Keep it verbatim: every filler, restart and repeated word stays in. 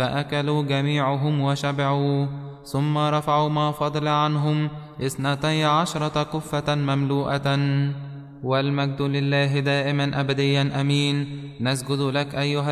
فأكلوا جميعهم وشبعوا، ثم رفعوا ما فضل عنهم اثنتي عشرة كفة مملوءة. والمجد لله دائما أبديا أمين. نسجد لك أيها